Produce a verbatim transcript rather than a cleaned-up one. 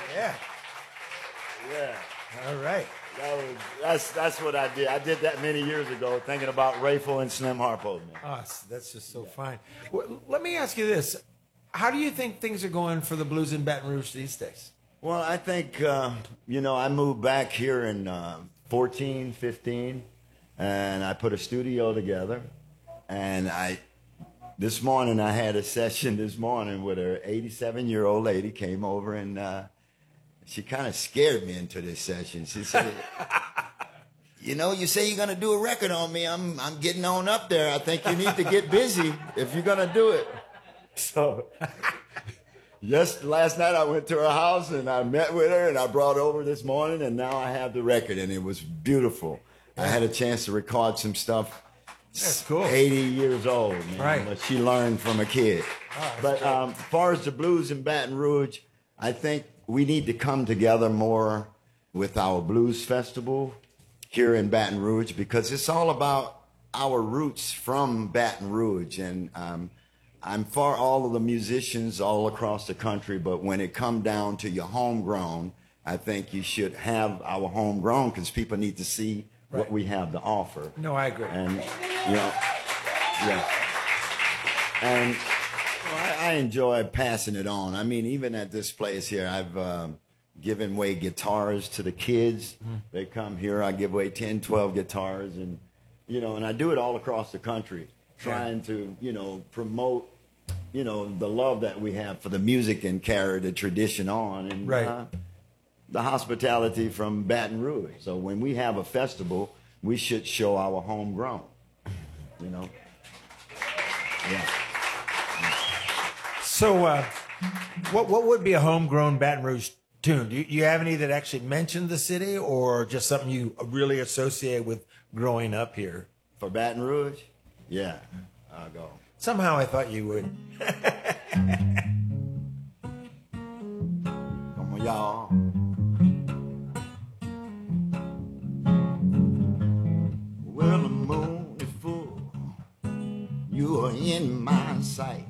Yeah. Yeah. All right. That was, that's that's what I did. I did that many years ago, thinking about Rayful and Slim Harpo. Man. Oh, that's just so fine. Well, let me ask you this: how do you think things are going for the blues in Baton Rouge these days? Well, I think uh, you know I moved back here in uh, fourteen, fifteen, and I put a studio together, and I. This morning I had a session this morning with an eighty-seven-year-old lady came over and uh, she kind of scared me into this session. She said, you know, you say you're going to do a record on me. I'm I'm getting on up there. I think you need to get busy if you're going to do it. So yes, last night I went to her house and I met with her and I brought her over this morning and now I have the record and it was beautiful. I had a chance to record some stuff. That's cool. eighty years old, man. Right. But she learned from a kid. Oh, but um, as far as the blues in Baton Rouge, I think we need to come together more with our blues festival here in Baton Rouge because it's all about our roots from Baton Rouge. And um, I'm for all of the musicians all across the country, but when it comes down to your homegrown, I think you should have our homegrown because people need to see what Right. we have to offer. No, I agree. And, you know, yeah. And well, I, I enjoy passing it on. I mean, even at this place here, I've um, given away guitars to the kids. Mm-hmm. They come here, I give away ten, twelve guitars. And, you know, and I do it all across the country, trying yeah. to, you know, promote, you know, the love that we have for the music and carry the tradition on. And, right. Uh, the hospitality from Baton Rouge. So when we have a festival, we should show our homegrown, you know? Yeah. So uh, what what would be a homegrown Baton Rouge tune? Do you, you have any that actually mention the city or just something you really associate with growing up here? For Baton Rouge? Yeah, I'll go. Somehow I thought you would. Come on, y'all. Well, the moon is full. You are in my sight.